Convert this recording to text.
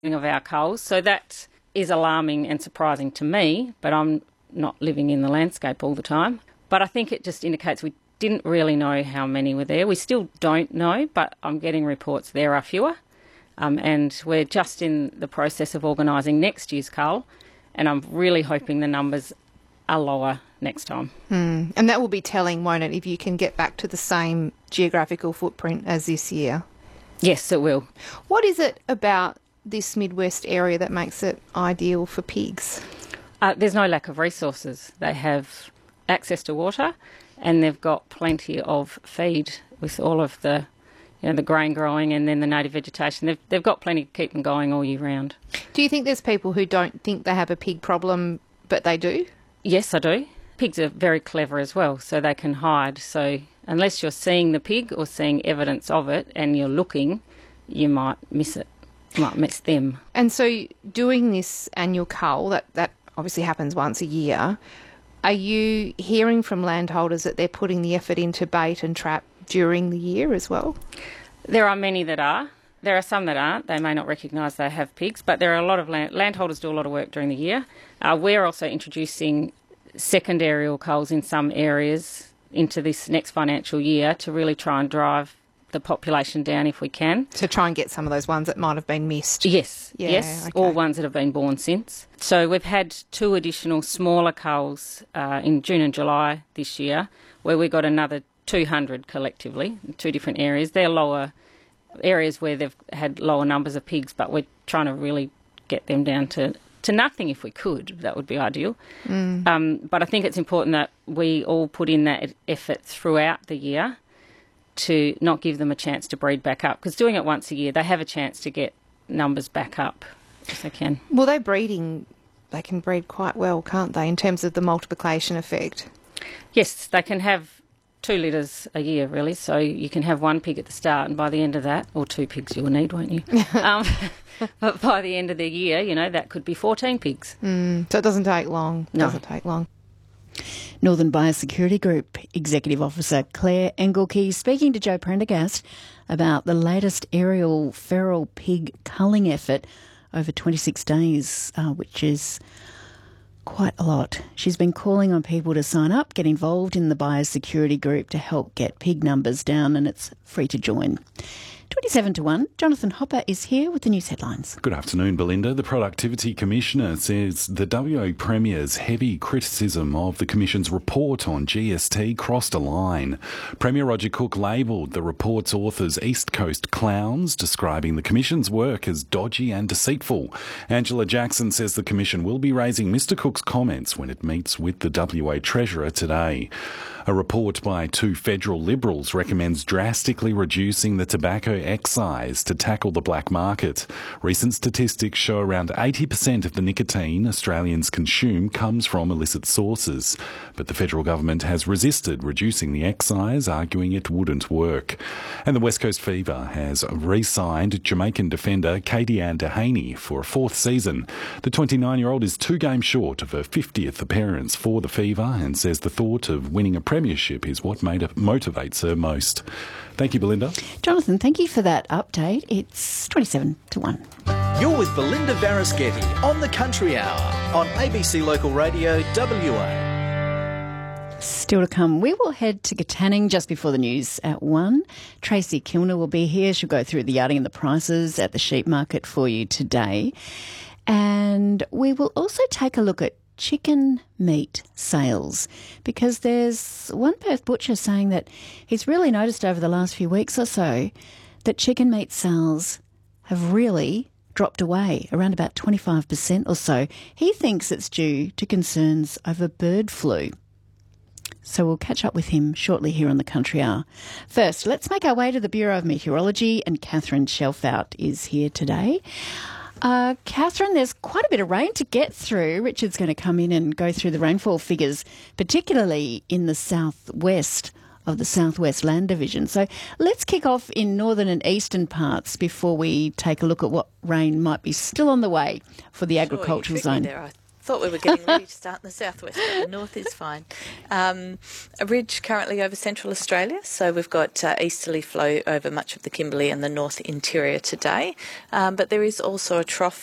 of our culls. So that is alarming and surprising to me, but I'm not living in the landscape all the time. But I think it just indicates we didn't really know how many were there. We still don't know, but I'm getting reports there are fewer. And we're just in the process of organising next year's cull, and I'm really hoping the numbers are lower next time. And that will be telling, won't it, if you can get back to the same geographical footprint as this year? Yes, it will. What is it about this Midwest area that makes it ideal for pigs? There's no lack of resources. They have access to water, and they've got plenty of feed with all of the, the grain growing and then the native vegetation. They've got plenty to keep them going all year round. Do you think there's people who don't think they have a pig problem, but they do? Yes, I do. Pigs are very clever as well, so they can hide. So unless you're seeing the pig or seeing evidence of it and you're looking, you might miss it. You might miss them. And so doing this annual cull, that obviously happens once a year, are you hearing from landholders that they're putting the effort into bait and trap during the year as well? There are many that are. There are some that aren't. They may not recognise they have pigs, but there are a lot of landholders do a lot of work during the year. We're also introducing secondary culls in some areas into this next financial year to really try and drive the population down if we can. To try and get some of those ones that might have been missed? Yes, yeah, yes, okay. All ones that have been born since. So we've had 2 additional smaller culls in June and July this year, where we got another 200 collectively in 2 different areas. They're lower areas where they've had lower numbers of pigs, but we're trying to really get them down to nothing if we could. That would be ideal. But I think it's important that we all put in that effort throughout the year to not give them a chance to breed back up, because doing it once a year, they have a chance to get numbers back up if they can. Well, they can breed quite well, can't they, in terms of the multiplication effect? Yes, they can have 2 litters a year, really. So you can have 1 pig at the start, and by the end of that, or 2 pigs you'll need, won't you? But by the end of the year, that could be 14 pigs. So it doesn't take long. No. Doesn't take long. Northern Biosecurity Group Executive Officer Claire Engelke speaking to Joe Prendergast about the latest aerial feral pig culling effort over 26 days, which is quite a lot. She's been calling on people to sign up, get involved in the biosecurity group to help get pig numbers down, and it's free to join. 27 to 1, Jonathan Hopper is here with the news headlines. Good afternoon, Belinda. The Productivity Commissioner says the WA Premier's heavy criticism of the Commission's report on GST crossed a line. Premier Roger Cook labelled the report's authors East Coast clowns, describing the Commission's work as dodgy and deceitful. Angela Jackson says the Commission will be raising Mr Cook's comments when it meets with the WA Treasurer today. A report by 2 federal Liberals recommends drastically reducing the tobacco excise to tackle the black market. Recent statistics show around 80% of the nicotine Australians consume comes from illicit sources. But the federal government has resisted reducing the excise, arguing it wouldn't work. And the West Coast Fever has re-signed Jamaican defender Katie Ann Dehaney for a 4th season. The 29-year-old is 2 games short of her 50th appearance for the Fever and says the thought of winning a premiership is what motivates her most. Thank you, Belinda. Jonathan, thank you for that update. It's 27 to 1. You're with Belinda Varaschetti on the Country Hour on ABC Local Radio WA. Still to come, we will head to Katanning just before the news at 1. Tracy Kilner will be here. She'll go through the yarding and the prices at the sheep market for you today. And we will also take a look at chicken meat sales, because there's one Perth butcher saying that he's really noticed over the last few weeks or so that chicken meat sales have really dropped away, around about 25% or so. He thinks it's due to concerns over bird flu. So we'll catch up with him shortly here on the Country Hour. First, let's make our way to the Bureau of Meteorology, and Catherine Shelfout is here today. Catherine, there's quite a bit of rain to get through. Richard's going to come in and go through the rainfall figures, particularly in the southwest of the Southwest Land Division. So let's kick off in northern and eastern parts before we take a look at what rain might be still on the way for the agricultural zone. Thought we were getting ready to start in the southwest, but the north is fine. A ridge currently over central Australia, so we've got easterly flow over much of the Kimberley and the north interior today. But there is also a trough